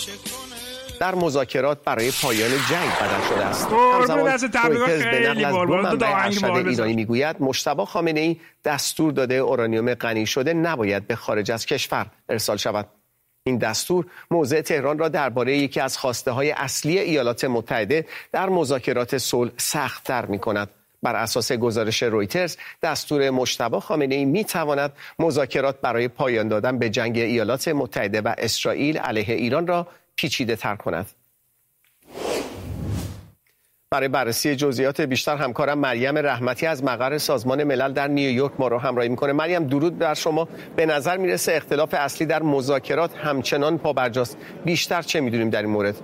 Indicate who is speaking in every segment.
Speaker 1: در مذاکرات برای پایان جنگ بدل شده است.
Speaker 2: همزمان
Speaker 1: رویترز به نقل از دو منبع ارشد ایرانی میگوید مجتبی خامنه‌ای دستور داده اورانیوم غنی شده نباید به خارج از کشور ارسال شود. این دستور موضع تهران را درباره یکی از خواسته‌های اصلی ایالات متحده در مذاکرات صلح سخت‌تر می‌کند. بر اساس گزارش رویترز دستور مجتبی خامنه‌ای می‌تواند مذاکرات برای پایان دادن به جنگ ایالات متحده و اسرائیل علیه ایران را پیچیده‌تر کند. برای بررسی جزئیات بیشتر همکارم مریم رحمتی از مقر سازمان ملل در نیویورک ما رو همراهی می‌کنه. مریم درود بر شما. به نظر میرسه اختلاف اصلی در مذاکرات همچنان پابرجاست. بیشتر چه می‌دونیم در این مورد؟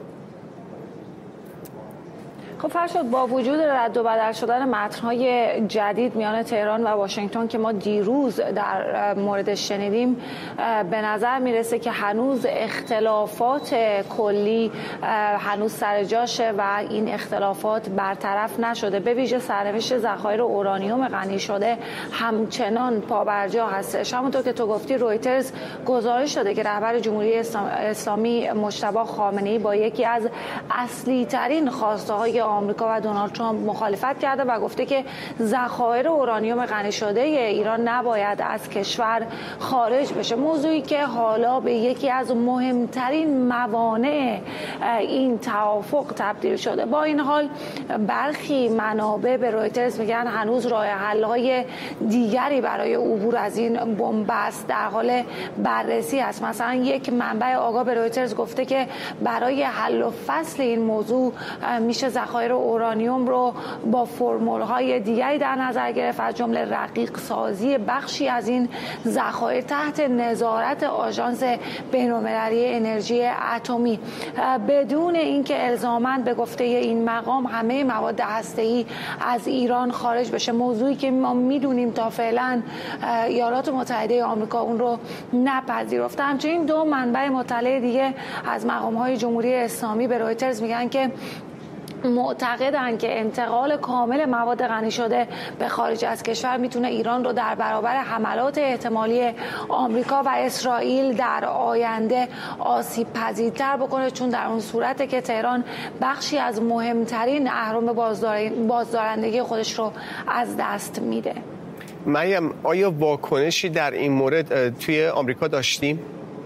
Speaker 3: خب فرشاد، با وجود رد و بدل شدن متن‌های جدید میان تهران و واشنگتن که ما دیروز در موردش شنیدیم، به نظر میرسه که هنوز اختلافات کلی هنوز سر جاشه و این اختلافات برطرف نشده. به ویژه سرنوشت ذخایر اورانیوم غنی شده همچنان پابرجا هستش. همونطور که تو گفتی رویترز گزارش داده که رهبر جمهوری اسلامی مجتبی خامنه‌ای با یکی از اصلی ترین خواسته‌های آمریکا و دونالد ترامپ مخالفت کرده و گفته که ذخایر اورانیوم غنی شده ایران نباید از کشور خارج بشه، موضوعی که حالا به یکی از مهمترین موانع این توافق تبدیل شده. با این حال برخی منابع به رویترز میگن هنوز راه حل‌های دیگری برای عبور از این بنبست در حال بررسی است. مثلا یک منبع آگاه به رویترز گفته که برای حل و فصل این موضوع میشه ذخایر اورانیوم رو با فرمول‌های دیگری در نظر گرفت، از جمله رقیق سازی بخشی از این ذخایر تحت نظارت آژانس بین‌المللی انرژی اتمی، بدون اینکه الزاماً به گفته این مقام همه مواد هسته‌ای از ایران خارج بشه، موضوعی که ما میدونیم تا فعلا ایالات متحده آمریکا اون رو نپذیرفته. همچنین دو منبع مطلع دیگه از مقام‌های جمهوری اسلامی به رویترز میگن که معتقدند که انتقال کامل مواد غنی شده به خارج از کشور میتونه ایران رو در برابر حملات احتمالی آمریکا و اسرائیل در آینده آسیب پذیرتر بکنه، چون در اون صورته که تهران بخشی از مهمترین اهرم بازدارندگی خودش رو از دست میده.
Speaker 1: مریم، آیا واکنشی در این مورد توی آمریکا داشتیم؟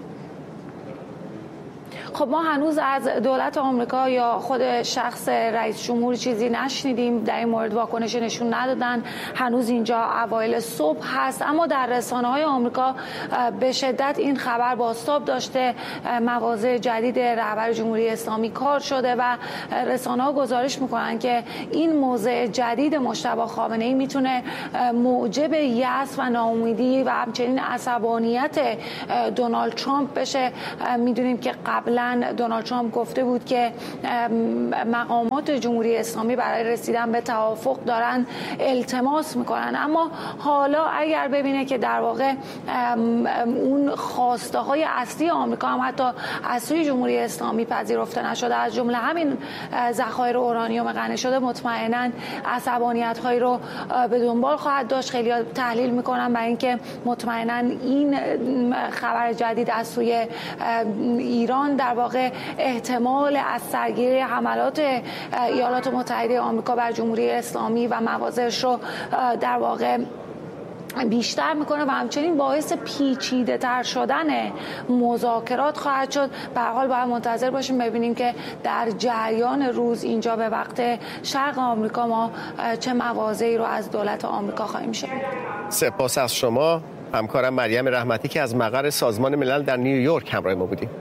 Speaker 3: خب ما هنوز از دولت آمریکا یا خود شخص رئیس جمهور چیزی نشنیدیم، در این مورد واکنشی نشون ندادن. هنوز اینجا اوایل صبح هست، اما در رسانه‌های آمریکا به شدت این خبر بازتاب داشته. مواضع جدید رهبر جمهوری اسلامی کار شده و رسانه‌ها گزارش میکنن که این موضع جدید مجتبی خامنه‌ای میتونه موجب یأس و ناامیدی و همچنین عصبانیت دونالد ترامپ بشه. میدونیم که قبلا دونالد ترامپ گفته بود که مقامات جمهوری اسلامی برای رسیدن به توافق دارن التماس میکنن، اما حالا اگر ببینه که در واقع اون خواسته های اصلی آمریکا هم حتی از سوی جمهوری اسلامی پذیرفته نشده، از جمله همین ذخایر اورانیوم غنی شده، مطمئنا عصبانیت هایی رو به دنبال خواهد داشت. خیلی تحلیل میکنن برای اینکه مطمئنا این خبر جدید از سوی ایران در واقع احتمال از سرگیری حملات ایالات متحده آمریکا بر جمهوری اسلامی و مواضعش رو در واقع بیشتر میکنه و همچنین باعث پیچیده تر شدن مذاکرات خواهد شد. به هر حال باید منتظر باشیم ببینیم که در جریان روز اینجا به وقت شرق آمریکا ما چه مواضعی رو از دولت آمریکا خواهیم شنید.
Speaker 1: سپاس از شما همکارم مریم رحمتی که از مقر سازمان ملل در نیویورک همراه ما بودیم.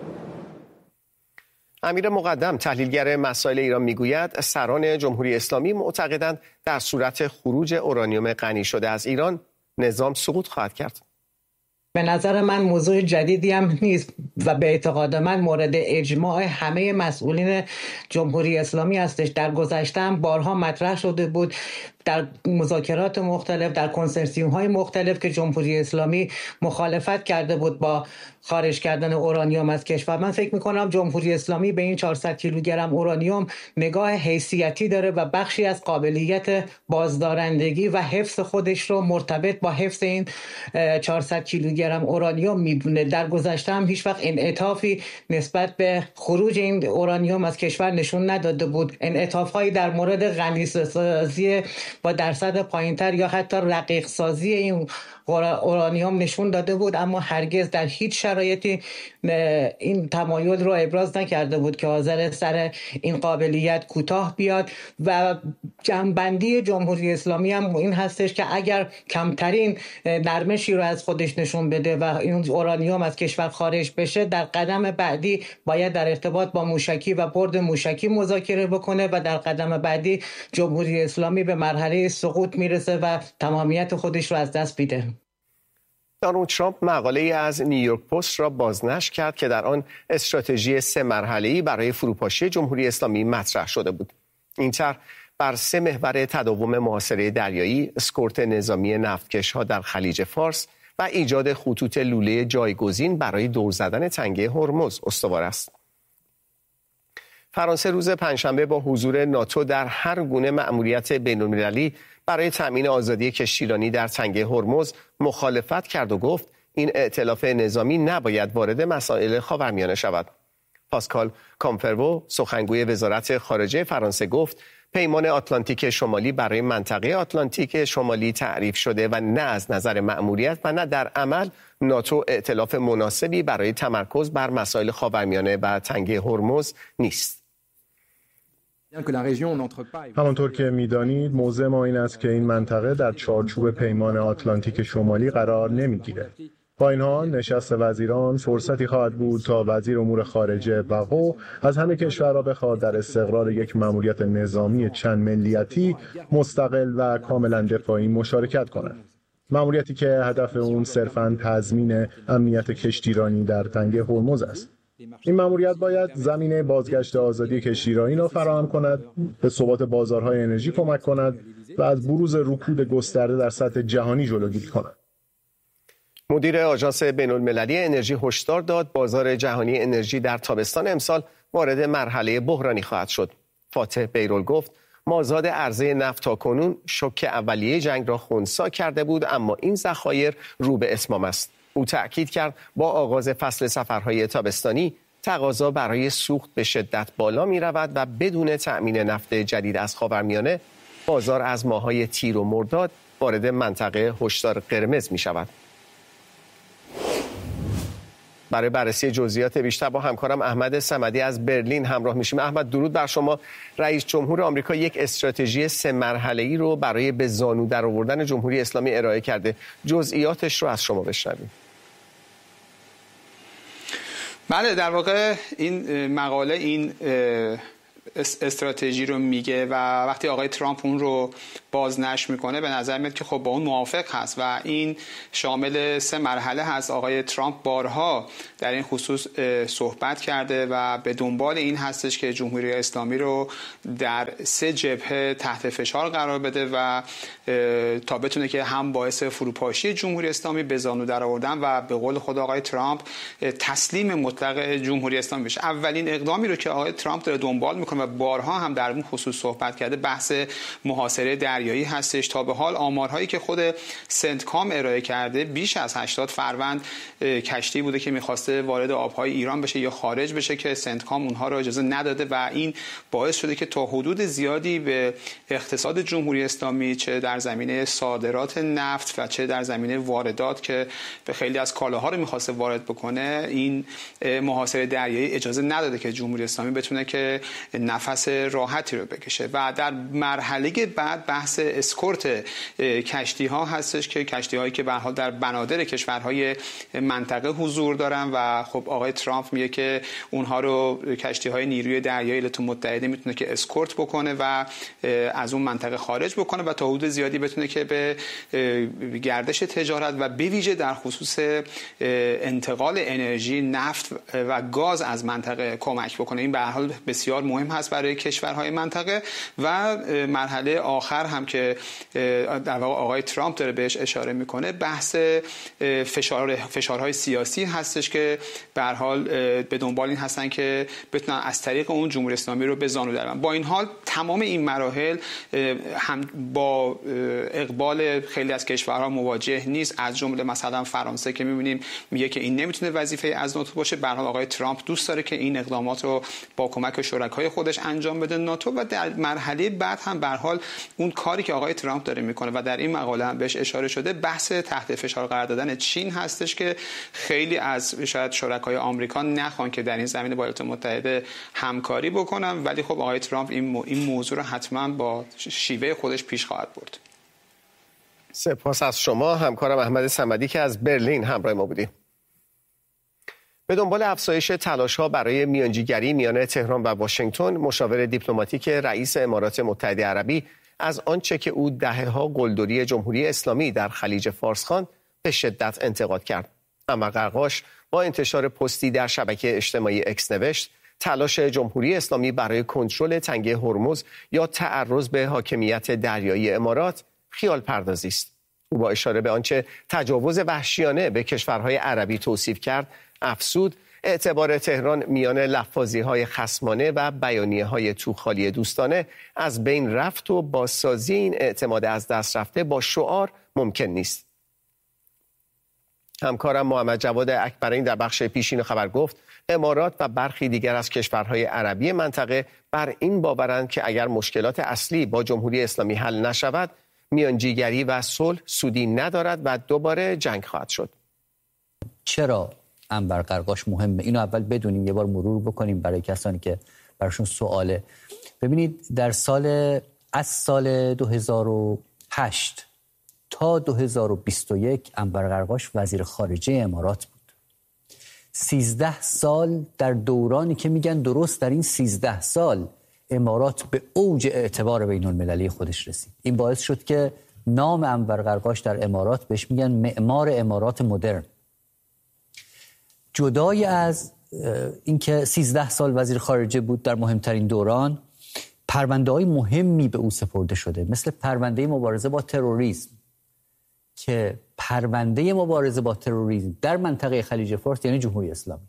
Speaker 1: امیر مقدم تحلیلگر مسائل ایران میگوید سران جمهوری اسلامی معتقدند در صورت خروج اورانیوم غنی شده از ایران نظام سقوط خواهد کرد.
Speaker 4: به نظر من موضوع جدیدی هم نیست و به اعتقاد من مورد اجماع همه مسئولین جمهوری اسلامی هستش. در گذشته هم بارها مطرح شده بود. در مذاکرات مختلف، در کنسرسیوم های مختلف که جمهوری اسلامی مخالفت کرده بود با خارج کردن اورانیوم از کشور. من فکر میکنم جمهوری اسلامی به این 400 کیلوگرم اورانیوم نگاه حیثیتی داره و بخشی از قابلیت بازدارندگی و حفظ خودش رو مرتبط با حفظ این 400 کیلوگرم اورانیوم میدونه. در گذشته هم هیچ وقت انعطافی نسبت به خروج این اورانیوم از کشور نشون نداده بود. انعطاف‌هایی در مورد غنی‌سازی با درصد پایینتر یا حتی رقیق سازی این اورانیوم نشون داده بود، اما هرگز در هیچ شرایطی این تمایل رو ابراز نکرده بود که حاضر سر این قابلیت کوتاه بیاد. و جنبندی جمهوری اسلامی هم این هستش که اگر کمترین نرمشی رو از خودش نشون بده و این اورانیوم از کشور خارج بشه، در قدم بعدی باید در ارتباط با موشکی و برد موشکی مذاکره بکنه و در قدم بعدی جمهوری اسلامی به مرحله سقوط میرسه و تمامیت خودش رو از دست میده.
Speaker 1: دونالد ترامپ مقاله‌ای از نیویورک پست را بازنشر کرد که در آن استراتژی 3 مرحله‌ای برای فروپاشی جمهوری اسلامی مطرح شده بود. این طرح بر 3 محور تداوم محاصره دریایی، اسکورت نظامی نفتکش‌ها در خلیج فارس و ایجاد خطوط لوله جایگزین برای دور زدن تنگه هرمز استوار است. فرانسه روز پنجشنبه با حضور ناتو در هر گونه مأموریت بین‌المللی برای تأمین آزادی کشتیرانی در تنگه هرمز مخالفت کرد و گفت این ائتلاف نظامی نباید وارد مسائل خاورمیانه شود. پاسکال کامفرو، سخنگوی وزارت خارجه فرانسه، گفت پیمان آتلانتیک شمالی برای منطقه آتلانتیک شمالی تعریف شده و نه از نظر مأموریت و نه در عمل ناتو ائتلاف مناسبی برای تمرکز بر مسائل خاورمیانه و تنگه هرمز نیست.
Speaker 2: همانطور که می‌دانید موضع ما این است که این منطقه در چارچوب پیمان آتلانتیک شمالی قرار نمی‌گیرد. با این حال نشست وزیران فرصتی خواهد بود تا وزیر امور خارجه وقو از همه کشورها بخواد در استقرار یک مأموریت نظامی چند ملیتی مستقل و کاملا دفاعی مشارکت کند. مأموریتی که هدف اون صرفاً تضمین امنیت کشتیرانی در تنگه هرمز است. این مأموریت باید زمینه بازگشت آزادی کشتیرانی را فراهم کند، به ثبات بازارهای انرژی کمک کند و از بروز رکود گسترده در سطح جهانی جلوگیری کند.
Speaker 1: مدیر آژانس بین‌المللی انرژی هشدار داد بازار جهانی انرژی در تابستان امسال وارد مرحله بحرانی خواهد شد. فاتح بیرول گفت مازاد عرضه نفت تاکنون شوک اولیه جنگ را خنثی کرده بود، اما این ذخایر رو به اتمام است. او تأکید کرد با آغاز فصل سفرهای تابستانی تقاضا برای سوخت به شدت بالا می رود و بدون تأمین نفت جدید از خاورمیانه بازار از ماه‌های تیر و مرداد وارد منطقه هشدار قرمز می شود. برای بررسی جزئیات بیشتر با همکارم احمد صمدی از برلین همراه میشیم. احمد، درود بر شما. رئیس جمهور آمریکا یک استراتژی 3 مرحله‌ای رو برای به زانو درآوردن جمهوری اسلامی ارائه کرده. جزئیاتش رو از شما بشنویم.
Speaker 5: بله، در واقع این مقاله این استراتژی رو میگه و وقتی آقای ترامپ اون رو بازنشر میکنه به نظر میاد که خب با اون موافق هست و این شامل 3 مرحله هست. آقای ترامپ بارها در این خصوص صحبت کرده و به دنبال این هستش که جمهوری اسلامی رو در 3 جبهه تحت فشار قرار بده و تا بتونه که هم باعث فروپاشی جمهوری اسلامی به زانو درآوردن و به قول خود آقای ترامپ تسلیم مطلق جمهوری اسلامی بشه. اولین اقدامی رو که آقای ترامپ داره دنبال میکنه و بارها هم در اون خصوص صحبت کرده بحث محاصره دریایی هستش. تا به حال آمارهایی که خود سنتکام ارائه کرده بیش از 80 فروند کشتی بوده که میخواسته وارد آبهای ایران بشه یا خارج بشه که سنتکام اونها رو اجازه نداده و این باعث شده که تا حدود زیادی به اقتصاد جمهوری اسلامی چه در زمینه صادرات نفت و چه در زمینه واردات که به خیلی از کالاها رو میخواسته وارد بکنه این محاصره دریایی اجازه نداده که جمهوری اسلامی بتونه که نفس راحتی رو بکشه. و در مرحله بعد بحث اسکورت کشتی ها هستش که کشتی هایی که به هر حال در بنادر کشورهای منطقه حضور دارن و خب آقای ترامپ میگه که اونها رو کشتی های نیروی دریایی ایالات متحده میتونه که اسکورت بکنه و از اون منطقه خارج بکنه و تا حدود زیادی بتونه که به گردش تجارت و به ویژه در خصوص انتقال انرژی نفت و گاز از منطقه کمک بکنه. این به هر حال بسیار مهم هست برای کشورهای منطقه. و مرحله آخر هم هم که در واقع آقای ترامپ داره بهش اشاره میکنه بحث فشارهای سیاسی هستش که به هر حال به دنبال این هستن که بتونن از طریق اون جمهوری اسلامی رو به زانو درآورن. با این حال تمام این مراحل هم با اقبال خیلی از کشورها مواجه نیست، از جمله مثلا فرانسه که می‌بینیم میگه که این نمیتونه وظیفه از ناتو باشه. به هر حال آقای ترامپ دوست داره که این اقدامات رو با کمک شرکای خودش انجام بده ناتو و در مرحله بعد هم به هر حال اون کاری که آقای ترامپ داره میکنه و در این مقاله هم بهش اشاره شده بحث تحت فشار قرار دادن چین هستش که خیلی از شاید شرکای آمریکا نخوان که در این زمینه با ایالات متحده همکاری بکنن، ولی خب آقای ترامپ این موضوع رو حتما با شیوه خودش پیش خواهد برد.
Speaker 1: سپاس از شما همکارم احمد صمدی که از برلین همراه ما بودیم. به دنبال افزایش تلاش‌ها برای میانجیگری میان تهران و واشنگتن، مشاور دیپلماتیک رئیس امارات متحده عربی از آنچه که او دهه‌ها قلدری جمهوری اسلامی در خلیج فارس خواند به شدت انتقاد کرد. اما قرقاش با انتشار پستی در شبکه اجتماعی اکس نوشت تلاش جمهوری اسلامی برای کنترل تنگه هرمز یا تعرض به حاکمیت دریایی امارات خیال پردازی است. او با اشاره به آنچه تجاوز وحشیانه به کشورهای عربی توصیف کرد افزود اعتبار تهران میان لفاظی‌های خصمانه و بیانیه‌های توخالی دوستانه از بین رفت و بازسازی این اعتماد از دست رفته با شعار ممکن نیست. همکارم محمد جواد اکبرین در بخش پیشین خبر گفت امارات و برخی دیگر از کشورهای عربی منطقه بر این باورند که اگر مشکلات اصلی با جمهوری اسلامی حل نشود میانجیگری و صلح سودی ندارد و دوباره جنگ خواهد شد.
Speaker 6: چرا انور قرقاش مهمه؟ اینو اول بدونیم، یه بار مرور بکنیم برای کسانی که براشون سواله. ببینید از سال 2008 تا 2021 انور قرقاش وزیر خارجه امارات بود. 13 سال در دورانی که میگن درست در این 13 سال امارات به اوج اعتبار بین المللی خودش رسید. این باعث شد که نام انور قرقاش در امارات بهش میگن معمار امارات مدرن. جدای از اینکه 13 سال وزیر خارجه بود در مهمترین دوران، پرونده‌های مهمی به او سپرده شده، مثل پرونده مبارزه با تروریسم که پرونده مبارزه با تروریسم در منطقه خلیج فارس یعنی جمهوری اسلامی،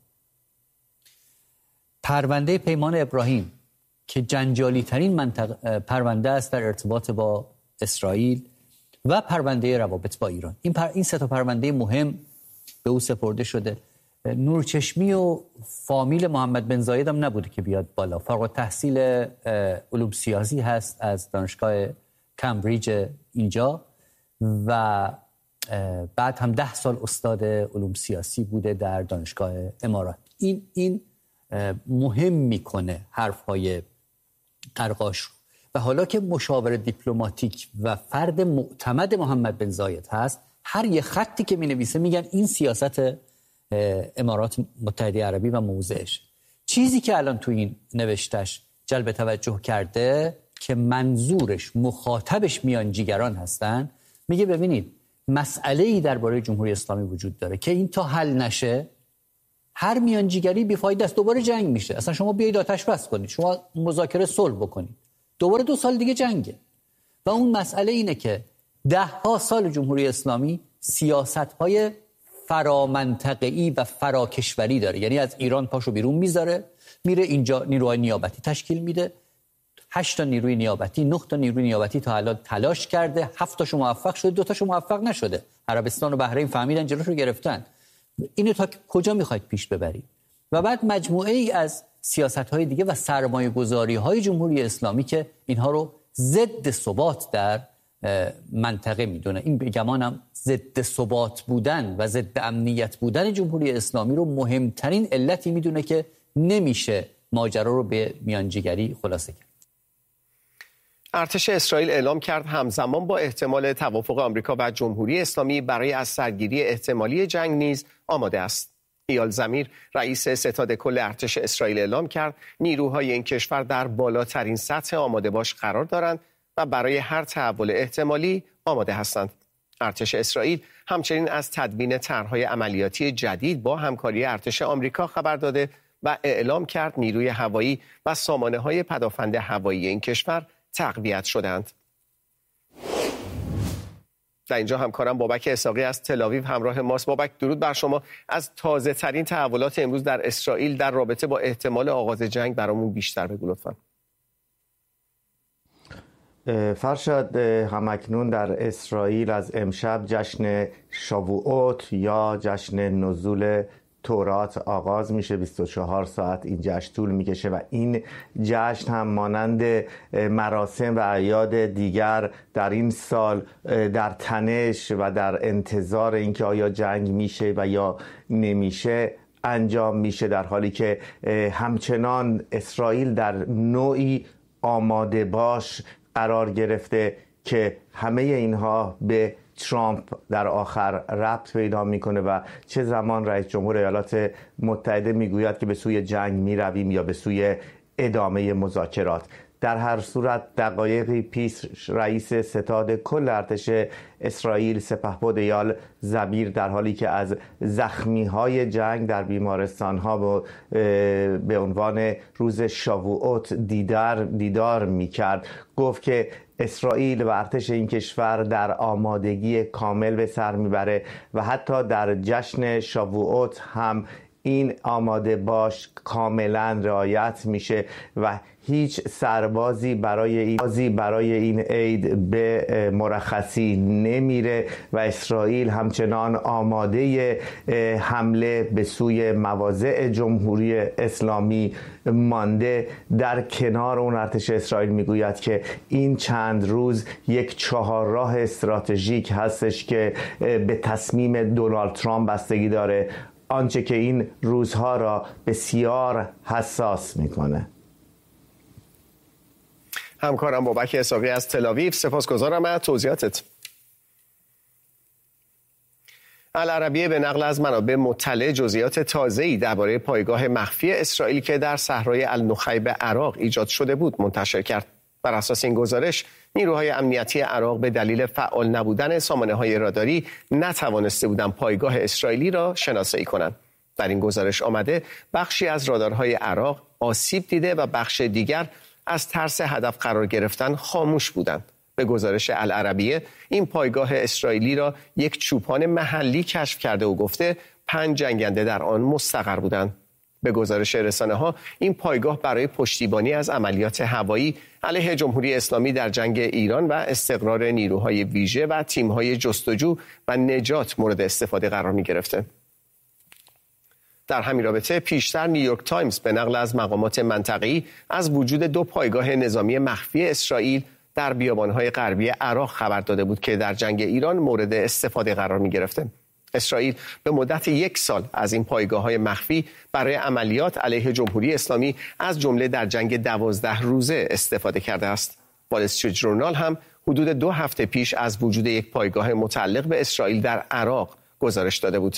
Speaker 6: پرونده پیمان ابراهیم که جنجالی ترین پرونده است در ارتباط با اسرائیل و پرونده روابط با ایران. این سه تا پرونده مهم به او سپرده شده. نورچشمی و فامیل محمد بن زاید هم نبوده که بیاد بالا. فارغ التحصیل علوم سیاسی هست از دانشگاه کمبریج اینجا و بعد هم 10 سال استاد علوم سیاسی بوده در دانشگاه امارات. این مهم میکنه حرفهای قرقاش رو. و حالا که مشاور دیپلماتیک و فرد معتمد محمد بن زاید هست، هر یه خطی که مینویسه میگن این سیاست امارات متحده عربی و موضعش. چیزی که الان تو این نوشتش جلب توجه کرده که منظورش مخاطبش میانجیگران هستن، میگه ببینید مسئله‌ای درباره جمهوری اسلامی وجود داره که این تا حل نشه هر میانجیگری بیفایده است، دوباره جنگ میشه. اصلا شما بیایید آتش بس کنید، شما مذاکره صلح بکنید، دوباره 2 سال دیگه جنگه. و اون مسئله اینه که 10 سال جمهوری اسلامی سیاست‌های فرامنطقه‌ای و فراکشوری داره، یعنی از ایران پاشو بیرون میذاره، میره اینجا نیروهای نیابتی تشکیل میده. 8 تا نیروی نیابتی، 9 تا نیروی نیابتی تا الان تلاش کرده، 7 تاشو موفق شده، 2 تاشو موفق نشده. عربستان و بحرین فهمیدن جلوشو گرفتن. اینو تا کجا میخواید پیش ببرید؟ و بعد مجموعه ای از سیاست‌های دیگه و سرمایه‌گذاری‌های جمهوری اسلامی که اینها رو ضد ثبات در منطقه میدونه. این به گمانم ضد ثبات بودن و ضد امنیت بودن جمهوری اسلامی رو مهمترین علتی میدونه که نمیشه ماجرا رو به میانجیگری خلاصه کرد.
Speaker 1: ارتش اسرائیل اعلام کرد همزمان با احتمال توافق آمریکا و جمهوری اسلامی برای از سرگیری احتمالی جنگ نیز آماده است. ایال زمیر رئیس ستاد کل ارتش اسرائیل اعلام کرد نیروهای این کشور در بالاترین سطح آماده باش قرار دارند و برای هر تحول احتمالی آماده هستند. ارتش اسرائیل همچنین از تدوین طرح‌های عملیاتی جدید با همکاری ارتش آمریکا خبر داده و اعلام کرد نیروی هوایی و سامانه‌های پدافند هوایی این کشور تقویت شدند. در اینجا همکارم بابک اسحاقی از تل‌آویو همراه ماست. بابک، درود بر شما. از تازه ترین تحولات امروز در اسرائیل در رابطه با احتمال آغاز جنگ برامون بیشتر بگو لطفاً.
Speaker 7: فرشاد، همکنون در اسرائیل از امشب جشن شاووعوت یا جشن نزول تورات آغاز میشه. 24 ساعت این جشن طول میکشه و این جشن هم مانند مراسم و اعیاد دیگر در این سال در تنش و در انتظار اینکه آیا جنگ میشه و یا نمیشه انجام میشه، در حالی که همچنان اسرائیل در نوعی آماده باش قرار گرفته که همه اینها به ترامپ در آخر ربط پیدا میکنه و چه زمان رئیس جمهور ایالات متحده میگوید که به سوی جنگ میرویم یا به سوی ادامه مذاکرات. در هر صورت دقایقی پیش رئیس ستاد کل ارتش اسرائیل سپهبد ایال زمیر در حالی که از زخمی‌های جنگ در بیمارستان‌ها به عنوان روز شاووعوت دیدار می‌کرد، گفت که اسرائیل و ارتش این کشور در آمادگی کامل به سر میبره و حتی در جشن شاووعوت هم این آماده باش کاملا رعایت میشه و هیچ سربازی برای این عید به مرخصی نمیره و اسرائیل همچنان آماده حمله به سوی مواضع جمهوری اسلامی مانده. در کنار اون ارتش اسرائیل میگوید که این چند روز یک چهارراه استراتژیک هستش که به تصمیم دونالد ترامپ بستگی داره، آنچه که این روزها را بسیار حساس میکنه.
Speaker 1: همکارم بابک اسحاقی از تل‌آویو، سپاسگزارم از توضیحاتت. العربیه به نقل از منابع مطلع جزئیات تازه‌ای درباره پایگاه مخفی اسرائیل که در صحرای النخیب عراق ایجاد شده بود منتشر کرد. بر اساس این گزارش، نیروهای امنیتی عراق به دلیل فعال نبودن سامانه‌های راداری نتوانسته بودند پایگاه اسرائیلی را شناسایی کنند. در این گزارش آمده بخشی از رادارهای عراق آسیب دیده و بخش دیگر از ترس هدف قرار گرفتن خاموش بودند. به گزارش العربیه، این پایگاه اسرائیلی را یک چوپان محلی کشف کرده و گفته 5 جنگنده در آن مستقر بودند. به گزارش رسانه‌ها، این پایگاه برای پشتیبانی از عملیات هوایی علیه جمهوری اسلامی در جنگ ایران و استقرار نیروهای ویژه و تیم‌های جستجو و نجات مورد استفاده قرار می‌گرفته. در همین رابطه پیشتر نیویورک تایمز به نقل از مقامات منطقه‌ای از وجود 2 پایگاه نظامی مخفی اسرائیل در بیابان‌های غربی عراق خبر داده بود که در جنگ ایران مورد استفاده قرار می‌گرفته. اسرائیل به مدت 1 سال از این پایگاه‌های مخفی برای عملیات علیه جمهوری اسلامی از جمله در جنگ 12 روزه استفاده کرده است. وال استریت ژورنال هم حدود 2 هفته پیش از وجود یک پایگاه متعلق به اسرائیل در عراق گزارش داده بود.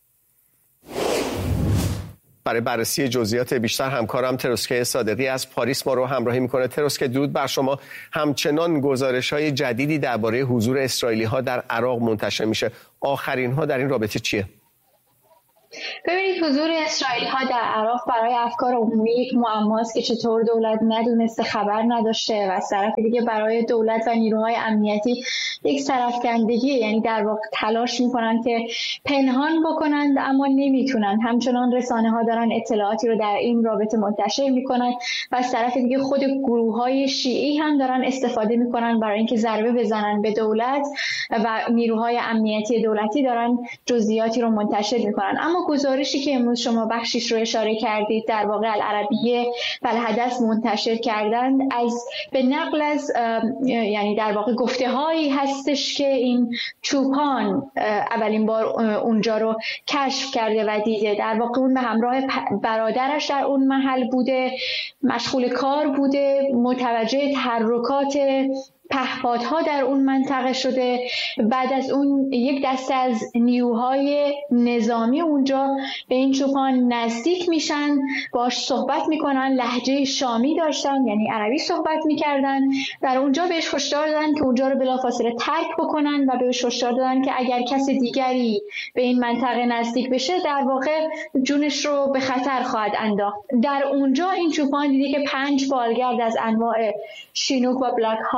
Speaker 1: برای بررسی جزئیات بیشتر همکارم تروسکه صادقی از پاریس ما رو همراهی میکنه. تروسکه، درود بر شما. همچنان گزارش‌های جدیدی درباره حضور اسرائیلی‌ها در عراق منتشر میشه. آخرین ها در این رابطه چیه؟
Speaker 8: ببینید، حضور اسرائیلی ها در عراق برای افکار عمومی یک معماست که چطور دولت ندونسته، خبر نداشته و از طرف دیگه برای دولت و نیروهای امنیتی یک سرفکندگی، یعنی در واقع تلاش میکنن که پنهان بکنند اما نمیتونن. همچنان رسانه ها دارن اطلاعاتی رو در این رابطه منتشر میکنن و از طرف دیگه خود گروه های شیعی هم دارن استفاده میکنن برای اینکه ضربه بزنن به دولت و نیروهای امنیتی دولتی دارن جزئیاتی رو منتشر میکنن. اما گزارشی که امروز شما بخشیش رو اشاره کردید در واقع العربیه و الحدث منتشر کردند به نقل از یعنی در واقع گفته‌هایی هستش که این چوپان اولین بار اونجا رو کشف کرده و دیده. در واقع اون به همراه برادرش در اون محل بوده، مشغول کار بوده، متوجه تحرکات پهپادها در اون منطقه شده. بعد از اون یک دسته از نیروهای نظامی اونجا به این چوپان نزدیک میشن، باش صحبت میکنن، لهجه شامی داشتن یعنی عربی صحبت میکردن. در اونجا بهش هشدار دادن که اونجا رو بلافاصله ترک بکنن و بهش هشدار دادن که اگر کس دیگری به این منطقه نزدیک بشه در واقع جونش رو به خطر خواهد انداخت. در اونجا این چوپان دیدی که 5 بالگرد از انواع شینوک و بلک هاوک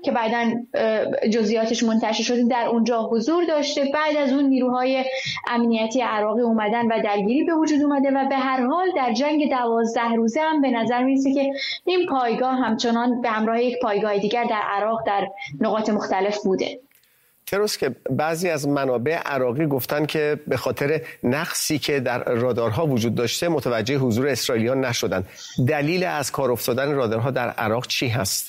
Speaker 8: که بعداً جزئیاتش منتشر شده در اونجا حضور داشته. بعد از اون نیروهای امنیتی عراقی اومدن و درگیری به وجود اومده و به هر حال در جنگ 12 روزه هم به نظر میرسه که این پایگاه همچنان به همراه یک پایگاه دیگر در عراق در نقاط مختلف بوده.
Speaker 1: تروس که بعضی از منابع عراقی گفتن که به خاطر نقصی که در رادارها وجود داشته متوجه حضور اسرائیلیان نشدن. دلیل از کار افتادن رادارها در عراق چی هست؟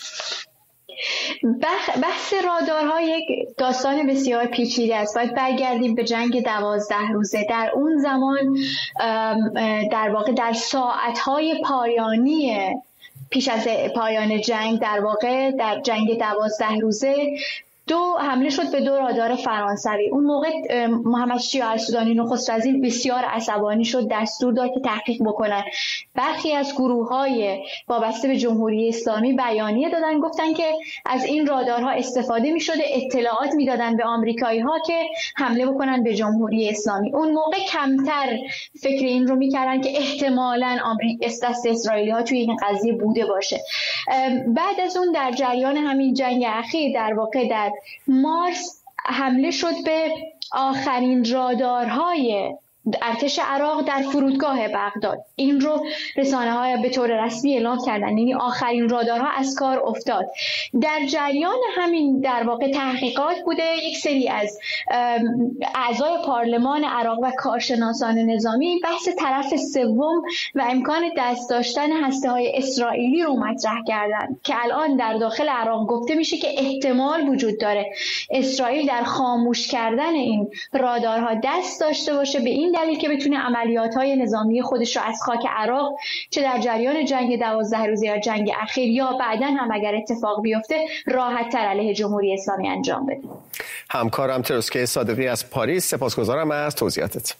Speaker 8: بحث رادارها یک داستان بسیار پیچیده است. باید برگردیم به جنگ 12 روزه. در اون زمان در واقع در ساعتهای پایانی پیش از پایان جنگ، در واقع در جنگ 12 روزه حمله شد به 2 رادار فرانسوی. اون موقع محمد شیع السودانی نخست وزیر بسیار عصبانی شد، دستور داد که تحقیق بکنن. برخی از گروه‌های وابسته به جمهوری اسلامی بیانیه دادن، گفتن که از این رادارها استفاده می‌شده، اطلاعات میدادن به آمریکایی‌ها که حمله بکنن به جمهوری اسلامی. اون موقع کمتر فکر این رو می‌کردن که احتمالاً دست اسرائیلی‌ها توی این قضیه بوده باشه. بعد از اون در جریان همین جنگ اخیر در واقع در مارس حمله شد به آخرین رادارهای ارتش عراق در فرودگاه بغداد. این رو رسانه‌ها به طور رسمی اعلام کردن، یعنی آخرین رادارها از کار افتاد. در جریان همین در واقع تحقیقات بوده، یک سری از اعضای پارلمان عراق و کارشناسان نظامی بحث طرف سوم و امکان دست داشتن هسته‌های اسرائیلی رو مطرح کردن که الان در داخل عراق گفته میشه که احتمال وجود داره اسرائیل در خاموش کردن این رادارها دست داشته باشه، به این دلیل که بتونه عملیات‌های نظامی خودش رو از خاک عراق چه در جریان جنگ 12 روزه یا جنگ اخیر یا بعداً هم اگر اتفاق بیفته راحت‌تر علیه جمهوری اسلامی انجام بده.
Speaker 1: همکارم تروسکه صادقی از پاریس، سپاسگزارم از توضیحاتت.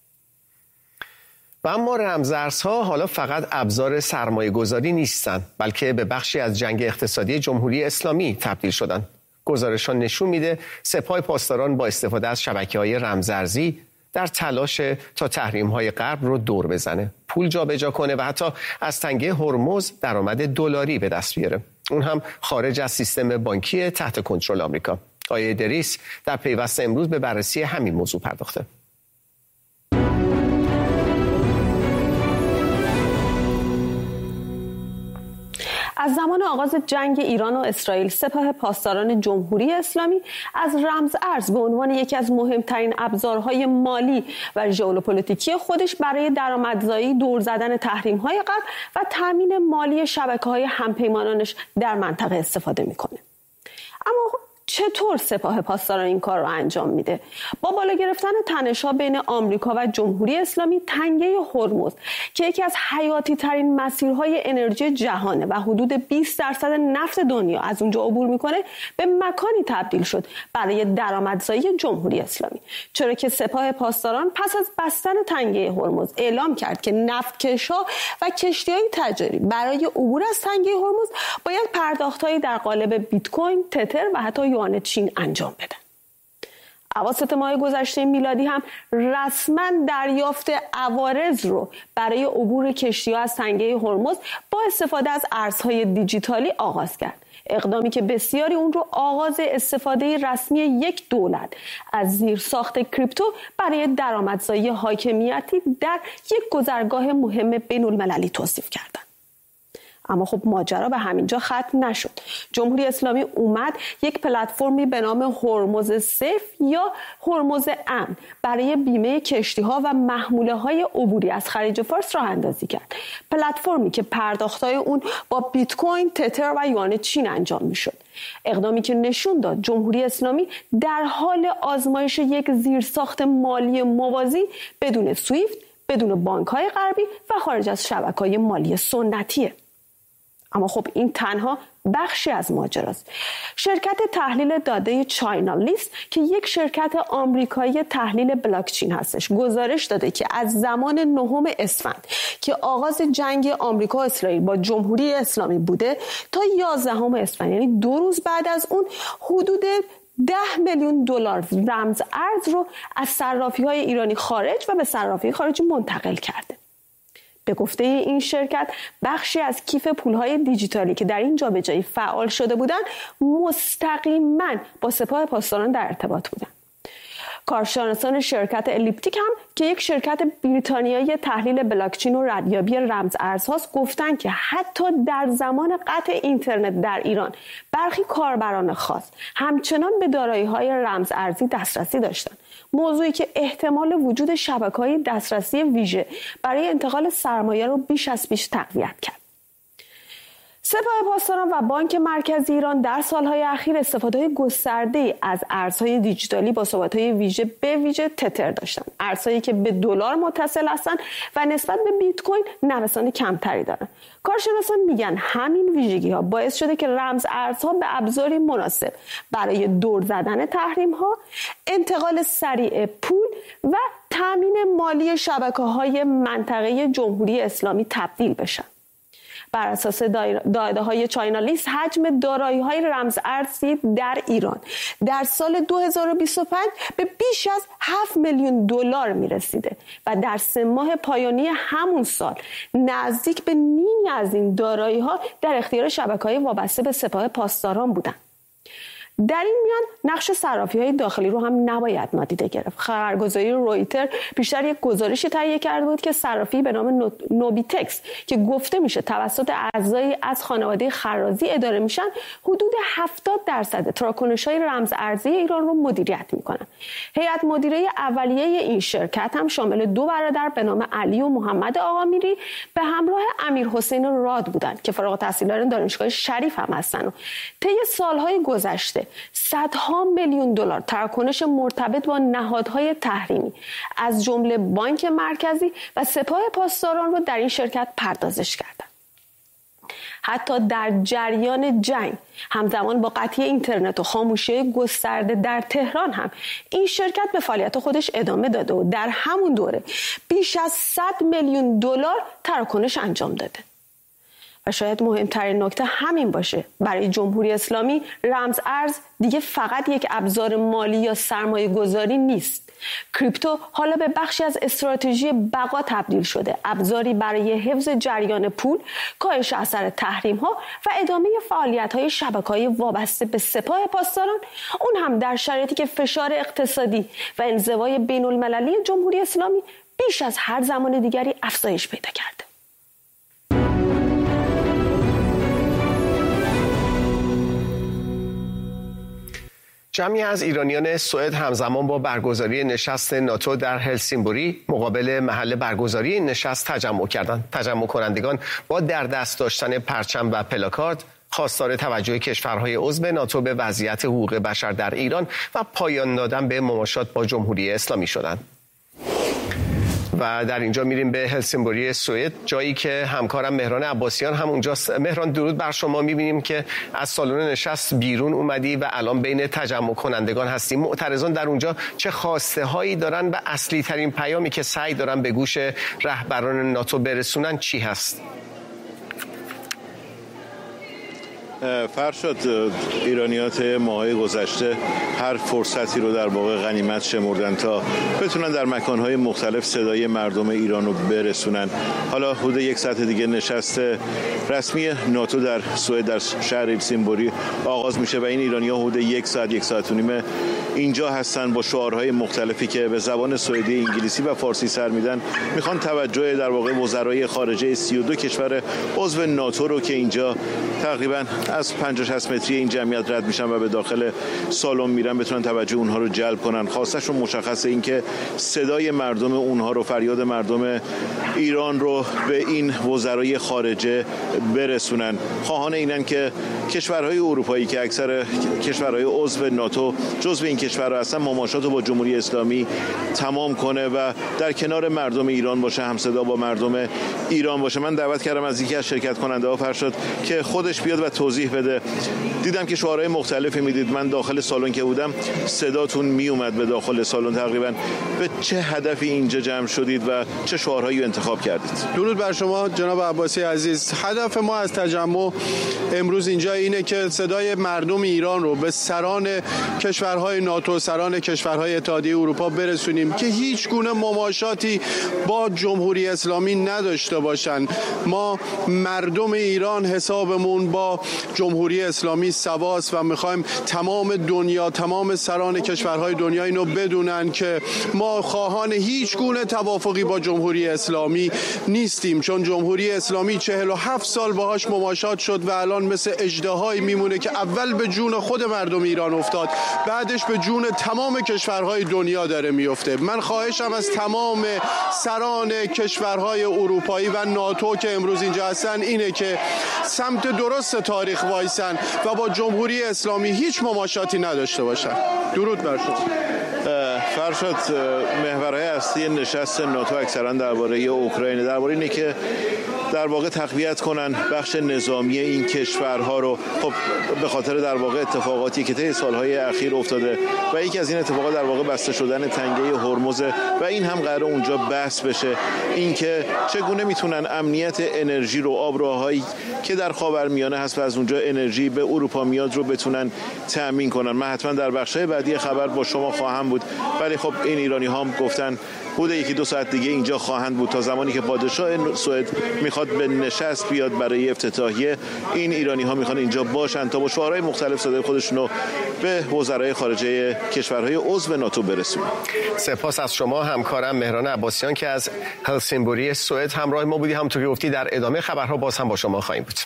Speaker 1: و اما رمزارزها حالا فقط ابزار سرمایه‌گذاری نیستند، بلکه به بخشی از جنگ اقتصادی جمهوری اسلامی تبدیل شدند. گزارش‌ها نشون میده سپاه پاسداران با استفاده از شبکه‌های رمزارزی در تلاش تا تحریم‌های غرب رو دور بزنه، پول جابجا کنه و حتی از تنگه هرمز درآمد دلاری به دست بیاره، اون هم خارج از سیستم بانکی تحت کنترل آمریکا. آیه دریس در پیوست امروز به بررسی همین موضوع پرداخته.
Speaker 9: از زمان آغاز جنگ ایران و اسرائیل، سپاه پاسداران جمهوری اسلامی از رمز ارز به عنوان یکی از مهمترین ابزارهای مالی و ژئوپلیتیکی خودش برای درآمدزایی، دور زدن تحریم‌های غرب و تامین مالی شبکه‌های همپیمانانش در منطقه استفاده می‌کنه. اما چطور سپاه پاسداران این کار رو انجام میده؟ با بالا گرفتن تنش‌ها بین آمریکا و جمهوری اسلامی، تنگه هرمز که یکی از حیاتی ترین مسیرهای انرژی جهانه و حدود 20% نفت دنیا از اونجا عبور میکنه، به مکانی تبدیل شد برای درآمدزایی جمهوری اسلامی، چرا که سپاه پاسداران پس از بستن تنگه هرمز اعلام کرد که نفتکش‌ها و کشتی‌های تجاری برای عبور از تنگه هرمز باید پرداخت‌هایی در قالب بیت کوین، تتر و حتی یوان چین انجام بدن. اواسط ماه گذشته میلادی هم رسما دریافت عوارض رو برای عبور کشتی‌ها از تنگه هرمز با استفاده از ارزهای دیجیتالی آغاز کرد. اقدامی که بسیاری اون رو آغاز استفاده رسمی یک دولت از زیرساخت کریپتو برای درآمدزایی حاکمیتی در یک گذرگاه مهم بین‌المللی توصیف کردند. اما خب ماجرا به همینجا ختم نشد. جمهوری اسلامی اومد یک پلتفرمی به نام هرمز سیف یا هرمز امن برای بیمه کشتی‌ها و محموله‌های عبوری از خلیج فارس راه اندازی کرد. پلتفرمی که پرداخت‌های اون با بیت کوین، تتر و یوان چین انجام می‌شد. اقدامی که نشون داد جمهوری اسلامی در حال آزمایش یک زیرساخت مالی موازی بدون سویفت، بدون بانک‌های غربی و خارج از شبکه‌های مالی سنتیه. اما خب این تنها بخشی از ماجراست. شرکت تحلیل داده چاینالیست که یک شرکت آمریکایی تحلیل بلاکچین هستش، گزارش داده که از زمان 9 اسفند که آغاز جنگ آمریکا و اسرائیل با جمهوری اسلامی بوده تا 11 اسفند، یعنی 2 روز بعد از اون، حدود 10 میلیون دلار رمز ارز رو از صرافی‌های ایرانی خارج و به صرافی خارجی منتقل کرده. به گفته این شرکت بخشی از کیف پولهای دیجیتالی که در این جابجایی فعال شده بودند مستقیما با سپاه پاسداران در ارتباط بودند. کارشناسان شرکت الیپتیک هم که یک شرکت بریتانیایی تحلیل بلاکچین و ردیابی رمز ارزهاست گفتند که حتی در زمان قطع اینترنت در ایران برخی کاربران خاص همچنان به دارایی‌های رمز ارزی دسترسی داشتند، موضوعی که احتمال وجود شبکه‌های دسترسی ویژه برای انتقال سرمایه را بیش از پیش تقویت کرد. سپاه پاسداران و بانک مرکزی ایران در سالهای اخیر استفاده گسترده از ارزهای دیجیتالی با ثبات‌های ویژه به ویژه تتر داشتند، ارزهایی که به دلار متصل هستند و نسبت به بیت کوین نوسان کمتری دارند. کارشناسان میگن همین ویژگی‌ها باعث شده که رمز ارزها به ابزاری مناسب برای دور زدن تحریم‌ها، انتقال سریع پول و تامین مالی شبکه‌های منطقه جمهوری اسلامی تبدیل بشن. بر اساس داده‌های چاینالیست حجم دارایی‌های رمز ارزی در ایران در سال 2025 به بیش از 7 میلیون دلار می‌رسیده و در 3 ماه پایانی همون سال نزدیک به نیمی از این دارایی‌ها در اختیار شبکه‌های وابسته به سپاه پاسداران بودند. در این میان نقش صرافی‌های داخلی رو هم نباید نادیده گرفت. خبرگزاری رویتر بیشتر یک گزارشی تهیه کرده بود که صرافی به نام نوبیتکس که گفته میشه توسط اعضایی از خانواده خرازی اداره میشن حدود 70% تراکنش‌های رمز ارزی ایران رو مدیریت میکنن. هیئت مدیره اولیه این شرکت هم شامل 2 برادر به نام علی و محمد آقامیری به همراه امیر حسین راد بودند که فارغ التحصیلان دانشگاه شریف هم هستن و طی سالهای گذشته صدها میلیون دلار تراکنش مرتبط با نهادهای تحریمی از جمله بانک مرکزی و سپاه پاسداران رو در این شرکت پردازش کردند. حتی در جریان جنگ همزمان با قطعی اینترنت و خاموشی گسترده در تهران هم این شرکت به فعالیت خودش ادامه داده و در همون دوره بیش از 100 میلیون دلار تراکنش انجام داده. و شاید مهمترین نکته همین باشه، برای جمهوری اسلامی رمز ارز دیگه فقط یک ابزار مالی یا سرمایه گذاری نیست. کریپتو حالا به بخشی از استراتژی بقا تبدیل شده، ابزاری برای حفظ جریان پول، کاهش اثر تحریم ها و ادامه فعالیت های شبکه‌های وابسته به سپاه پاسداران، اون هم در شرایطی که فشار اقتصادی و انزوای بین المللی جمهوری اسلامی بیش از هر زمان دیگری افزایش پیدا کرده.
Speaker 1: جمعی از ایرانیان سوئد همزمان با برگزاری نشست ناتو در هلسینبوری مقابل محل برگزاری نشست تجمع کردند. تجمع کنندگان با در دست داشتن پرچم و پلاکارد خواستار توجه کشورهای عضو ناتو به وضعیت حقوق بشر در ایران و پایان دادن به مماشات با جمهوری اسلامی شدند. و در اینجا میریم به هلسینبوری سوئد، جایی که همکارم مهران عباسیان هم اونجاست. مهران درود بر شما. میبینیم که از سالن نشست بیرون اومدی و الان بین تجمع کنندگان هستیم. معترضان در اونجا چه خواسته هایی دارن و اصلی ترین پیامی که سعی دارن به گوش رهبران ناتو برسونن چی هست؟
Speaker 10: فرشاد، ایرانیات ماهای گذشته هر فرصتی رو در واقع غنیمت شمردن تا بتونن در مکانهای مختلف صدای مردم ایران رو برسونن. حالا حدود 1 ساعت دیگه نشست رسمی ناتو در سوئد در شهر هلسینبوری آغاز میشه و این ایرانی‌ها حدود 1 ساعت و نیم اینجا هستن با شعارهای مختلفی که به زبان سوئدی، انگلیسی و فارسی سر میدن. میخوان توجه در واقع وزرای خارجه 32 کشور عضو ناتو رو که اینجا تقریبا از 50-60 متری این جمعیت رد میشن و به داخل سالن میرن بتونن توجه اونها رو جلب کنن. خواستشون مشخصه، این که صدای مردم اونها رو، فریاد مردم ایران رو به این وزرای خارجه برسونن. خواهان اینن که کشورهای اروپایی که اکثر کشورهای عضو ناتو جزو این کشورها هستن مماشات رو با جمهوری اسلامی تمام کنه و در کنار مردم ایران باشه، همصدا با مردم ایران باشه. من دعوت کردم از یکی از شرکت کننده ها فرشاد که خودش بیاد و توضیح توضیح بده. دیدم که شعارهای مختلفی میدید. من داخل سالن که بودم صداتون میومد به داخل سالن. تقریبا به چه هدفی اینجا جمع شدید و چه شعارهایی انتخاب کردید؟
Speaker 11: درود بر شما جناب عباسی عزیز. هدف ما از تجمع امروز اینجا اینه که صدای مردم ایران رو به سران کشورهای ناتو، سران کشورهای اتحادیه اروپا برسونیم که هیچ گونه مماشاتی با جمهوری اسلامی نداشته باشن. ما مردم ایران حسابمون با جمهوری اسلامی سواست و میخوایم تمام دنیا، تمام سران کشورهای دنیا اینو بدونن که ما خواهان هیچ گونه توافقی با جمهوری اسلامی نیستیم، چون جمهوری اسلامی 47 سال باهاش مماشات شد و الان مثل اژدهایی میمونه که اول به جون خود مردم ایران افتاد، بعدش به جون تمام کشورهای دنیا داره میفته. من خواهشم از تمام سران کشورهای اروپایی و ناتو که امروز اینجا هستن اینه که سمت درست تاریخ وایسن و با جمهوری اسلامی هیچ مماشاتی نداشته باشن. درود بر شما.
Speaker 10: فرشاد، محورهای اصلی نشست ناتو اکثرا درباره اوکراین، درباره اینه که در واقع تقویت کنن بخش نظامی این کشورها رو. خب به خاطر در واقع اتفاقاتی که طی سالهای اخیر افتاده و یکی از این اتفاقات در واقع بسته شدن تنگه هرمز و این هم قراره اونجا بحث بشه، اینکه چگونه میتونن امنیت انرژی رو، آبراهایی که در خاورمیانه هست و از اونجا انرژی به اروپا میاد رو بتونن تأمین کنن. من حتما در بخش‌های بعدی خبر با شما خواهم بود، ولی خب این ایرانی ها هم گفتن حدود 1-2 ساعت دیگه اینجا خواهند بود تا زمانی که پادشاه سوئد میخواد به نشست بیاد برای افتتاحیه. این ایرانی ها میخوان اینجا باشن تا با شعارهای مختلف صدای خودشون رو به وزرای خارجه کشورهای عضو ناتو برسونن.
Speaker 1: سپاس از شما همکارم مهران عباسیان که از هلسینبوری سوئد همراه ما بودی. همونطور که گفتی در ادامه خبرها باز هم با شما خواهیم بود.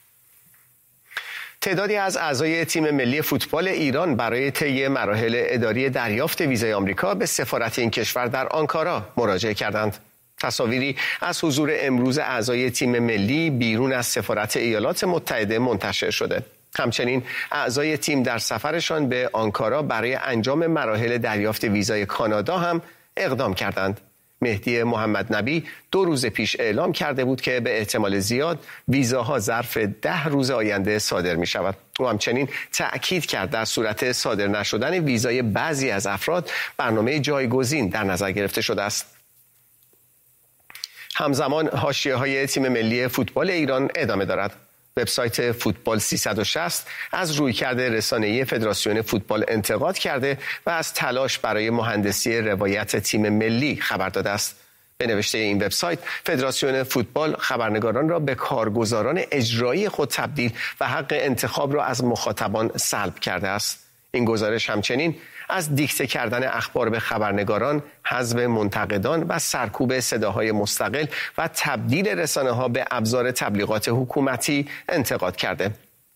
Speaker 1: تعدادی از اعضای تیم ملی فوتبال ایران برای طی مراحل اداری دریافت ویزای آمریکا به سفارت این کشور در آنکارا مراجعه کردند. تصاویری از حضور امروز اعضای تیم ملی بیرون از سفارت ایالات متحده منتشر شده. همچنین اعضای تیم در سفرشان به آنکارا برای انجام مراحل دریافت ویزای کانادا هم اقدام کردند. مهدی محمد نبی 2 روز پیش اعلام کرده بود که به احتمال زیاد ویزاها ظرف 10 روز آینده صادر می شود. او همچنین تأکید کرد در صورت صادر نشدن ویزای بعضی از افراد برنامه جایگزین در نظر گرفته شده است. همزمان حاشیه‌های تیم ملی فوتبال ایران ادامه دارد. وبسایت فوتبال 360 از رویکرد رسانه‌ای فدراسیون فوتبال انتقاد کرده و از تلاش برای مهندسی روایت تیم ملی خبر داده است. به نوشته این وبسایت، فدراسیون فوتبال خبرنگاران را به کارگزاران اجرایی خود تبدیل و حق انتخاب را از مخاطبان سلب کرده است. این گزارش همچنین از دیکته کردن اخبار به خبرنگاران، حذف منتقدان و سرکوب صداهای مستقل و تبدیل رسانه‌ها به ابزار تبلیغات حکومتی انتقاد کرده.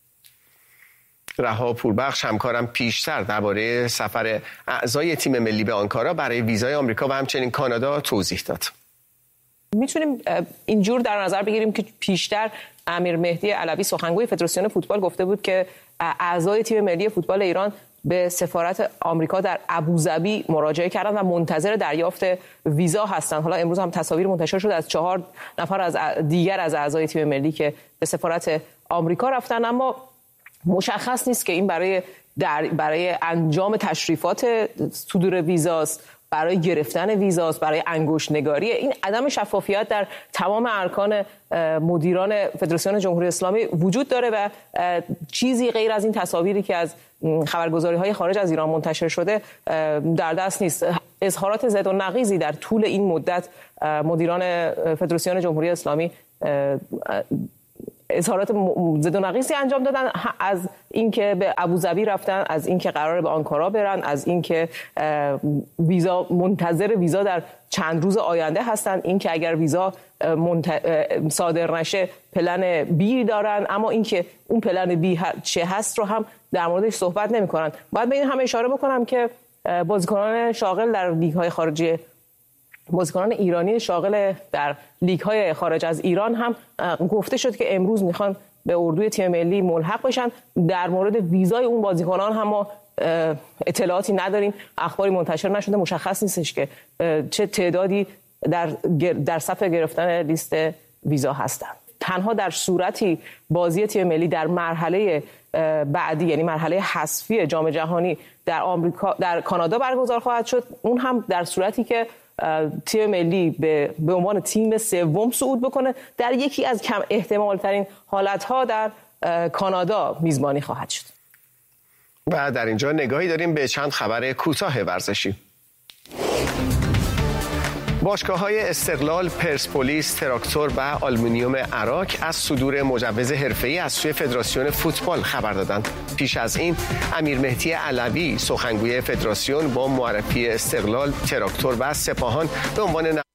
Speaker 1: رها پوربخش همکارم پیشتر درباره سفر اعضای تیم ملی به آنکارا برای ویزای آمریکا و همچنین کانادا توضیح داد.
Speaker 12: میتونیم اینجور در نظر بگیریم که پیشتر امیر مهدی علوی سخنگوی فدراسیون فوتبال گفته بود که اعضای تیم ملی فوتبال ایران به سفارت آمریکا در ابوظبی مراجعه کردن و منتظر دریافت ویزا هستند. حالا امروز هم تصاویر منتشر شد از 4 نفر از دیگر از اعضای تیم ملی که به سفارت آمریکا رفتن، اما مشخص نیست که این برای انجام تشریفات صدور ویزاست، برای گرفتن ویزاست، برای انگشت نگاری. این عدم شفافیت در تمام ارکان مدیران فدراسیون جمهوری اسلامی وجود داره و چیزی غیر از این تصاویری که از خبرگزاری‌های خارج از ایران منتشر شده در دست نیست. اظهارات زد و نقیضی در طول این مدت مدیران فدراسیون جمهوری اسلامی اظهارات زد و نقیصی انجام دادن، از اینکه به ابوظبی رفتن، از اینکه قراره به آنکارا برن، از اینکه ویزا منتظر ویزا در چند روز آینده هستن، اینکه اگر ویزا صادر نشه پلن بی دارن، اما اینکه اون پلن بی چه هست رو هم در موردش صحبت نمی‌کنن. باید به این هم اشاره بکنم که بازیکنان شاغل در لیگ‌های خارجی، بازیکنان ایرانی شاغل در لیگ‌های خارج از ایران هم گفته شد که امروز میخوان به اردوی تیم ملی ملحق بشن. در مورد ویزای اون بازیکنان هم ما اطلاعاتی نداریم، اخباری منتشر نشده، مشخص نیستش که چه تعدادی در صف گرفتن لیست ویزا هستند. تنها در صورتی بازی تیم ملی در مرحله بعدی، یعنی مرحله حذفی جام جهانی در آمریکا، در کانادا برگزار خواهد شد. اون هم در صورتی که تیم ملی به عنوان تیم سوم صعود بکنه. در یکی از کم احتمال ترین حالتها در کانادا میزبانی خواهد شد.
Speaker 1: و در اینجا نگاهی داریم به چند خبر کوتاه ورزشی. باشگاه‌های استقلال، پرسپولیس، تراکتور و آلومینیوم عراق از صدور مجوز حرفه‌ای از سوی فدراسیون فوتبال خبر دادند. پیش از این امیر مهدی علوی سخنگوی فدراسیون با معرفی استقلال، تراکتور و سپاهان به عنوان